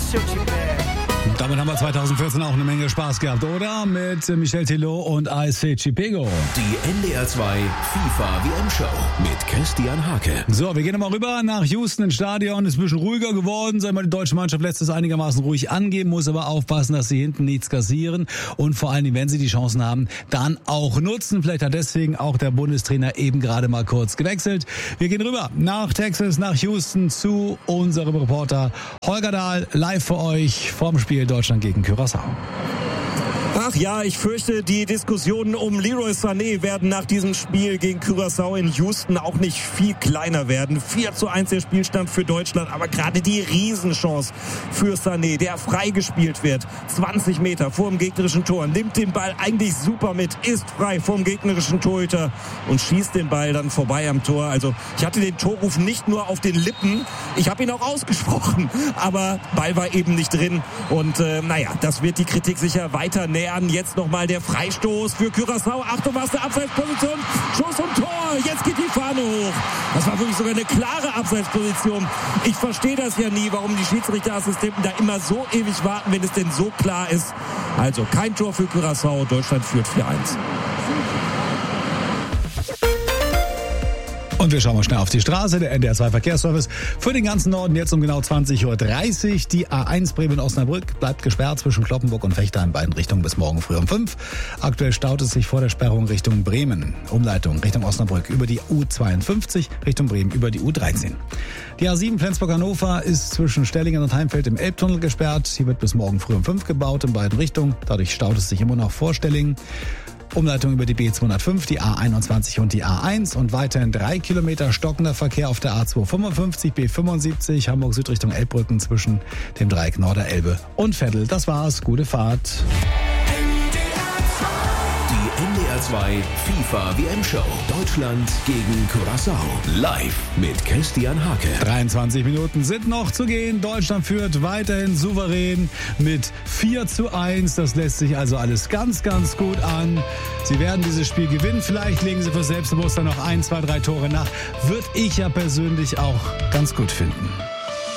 Damit haben wir 2014 auch eine Menge Spaß gehabt, oder? Mit Michel Thillot und ASC Chipego. Die NDR 2 FIFA WM-Show mit Christian Hake. So, wir gehen nochmal rüber nach Houston ins Stadion. Ist ein bisschen ruhiger geworden. Sag mal, die deutsche Mannschaft lässt es einigermaßen ruhig angehen, muss aber aufpassen, dass sie hinten nichts kassieren. Und vor allen Dingen, wenn sie die Chancen haben, dann auch nutzen. Vielleicht hat deswegen auch der Bundestrainer eben gerade mal kurz gewechselt. Wir gehen rüber nach Texas, nach Houston zu unserem Reporter Holger Dahl. Live für euch vom Spiel Deutschland gegen Curaçao. Ach ja, ich fürchte, die Diskussionen um Leroy Sané werden nach diesem Spiel gegen Curaçao in Houston auch nicht viel kleiner werden. 4:1 der Spielstand für Deutschland, aber gerade die Riesenchance für Sané, der freigespielt wird, 20 Meter vor dem gegnerischen Tor, nimmt den Ball eigentlich super mit, ist frei vor dem gegnerischen Torhüter und schießt den Ball dann vorbei am Tor. Also ich hatte den Torruf nicht nur auf den Lippen, ich habe ihn auch ausgesprochen, aber Ball war eben nicht drin und das wird die Kritik sicher weiter nähern. Jetzt nochmal der Freistoß für Curaçao. Achtung, was eine Abseitsposition. Schuss und Tor. Jetzt geht die Fahne hoch. Das war wirklich sogar eine klare Abseitsposition. Ich verstehe das ja nie, warum die Schiedsrichterassistenten da immer so ewig warten, wenn es denn so klar ist. Also kein Tor für Curaçao. Deutschland führt 4:1. Und wir schauen mal schnell auf die Straße. Der NDR 2 Verkehrsservice für den ganzen Norden jetzt um genau 20:30 Uhr. Die A1 Bremen-Osnabrück bleibt gesperrt zwischen Cloppenburg und Vechta in beiden Richtungen bis morgen früh um 5. Aktuell staut es sich vor der Sperrung Richtung Bremen. Umleitung Richtung Osnabrück über die U52, Richtung Bremen über die U13. Die A7 Flensburg-Hannover ist zwischen Stellingen und Heimfeld im Elbtunnel gesperrt. Hier wird bis morgen früh um 5 gebaut in beiden Richtungen. Dadurch staut es sich immer noch vor Stellingen. Umleitung über die B205, die A21 und die A1 und weiterhin 3 Kilometer stockender Verkehr auf der A255, B75, Hamburg Süd Richtung Elbbrücken zwischen dem Dreieck Norderelbe und Veddel. Das war's, gute Fahrt. Die NDR 2 FIFA WM-Show. Deutschland gegen Curaçao. Live mit Christian Hake. 23 Minuten sind noch zu gehen. Deutschland führt weiterhin souverän mit 4:1. Das lässt sich also alles ganz, ganz gut an. Sie werden dieses Spiel gewinnen. Vielleicht legen sie für Selbstbewusstsein noch 1, 2, 3 Tore nach. Würde ich ja persönlich auch ganz gut finden.